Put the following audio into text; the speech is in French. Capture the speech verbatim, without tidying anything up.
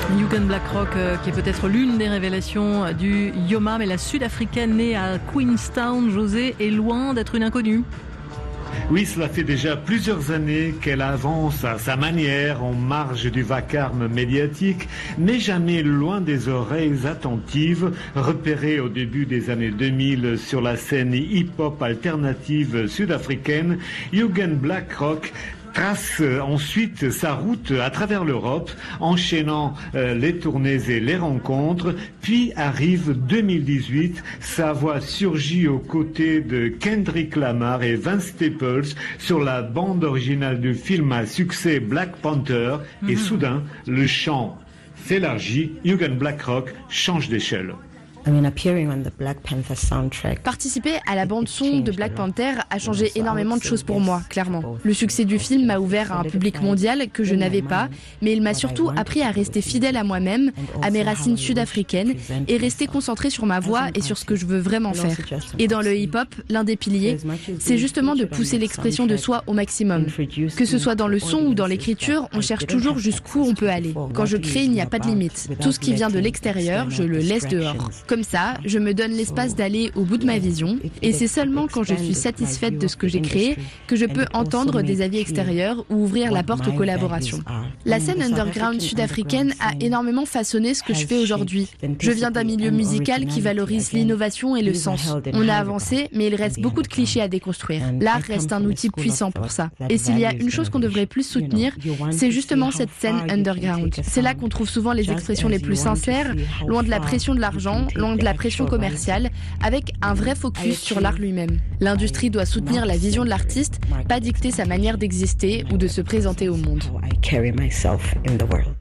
Yugen Blackrock, euh, qui est peut-être l'une des révélations du Yoma, mais la sud-africaine née à Queenstown, José, est loin d'être une inconnue. Oui, cela fait déjà plusieurs années qu'elle avance à sa manière en marge du vacarme médiatique, mais jamais loin des oreilles attentives. Repérée au début des années deux mille sur la scène hip-hop alternative sud-africaine, Yugen Blackrock trace ensuite sa route à travers l'Europe, enchaînant euh, les tournées et les rencontres. Puis arrive deux mille dix-huit, sa voix surgit aux côtés de Kendrick Lamar et Vince Staples sur la bande originale du film à succès Black Panther. Mm-hmm. Et soudain, le champ s'élargit, Yugen Blackrock change d'échelle. Participer à la bande-son de Black Panther a changé énormément de choses pour moi, clairement. Le succès du film m'a ouvert à un public mondial que je n'avais pas, mais il m'a surtout appris à rester fidèle à moi-même, à mes racines sud-africaines, et rester concentré sur ma voix et sur ce que je veux vraiment faire. Et dans le hip-hop, l'un des piliers, c'est justement de pousser l'expression de soi au maximum. Que ce soit dans le son ou dans l'écriture, on cherche toujours jusqu'où on peut aller. Quand je crée, il n'y a pas de limite. Tout ce qui vient de l'extérieur, je le laisse dehors. Comme ça, je me donne l'espace d'aller au bout de ma vision, et c'est seulement quand je suis satisfaite de ce que j'ai créé que je peux entendre des avis extérieurs ou ouvrir la porte aux collaborations. La scène underground sud-africaine a énormément façonné ce que je fais aujourd'hui. Je viens d'un milieu musical qui valorise l'innovation et le sens. On a avancé, mais il reste beaucoup de clichés à déconstruire. L'art reste un outil puissant pour ça. Et s'il y a une chose qu'on devrait plus soutenir, c'est justement cette scène underground. C'est là qu'on trouve souvent les expressions les plus sincères, loin de la pression de l'argent, loin de la pression commerciale, avec un vrai focus sur l'art lui-même. L'industrie doit soutenir la vision de l'artiste, pas dicter sa manière d'exister ou de se présenter au monde.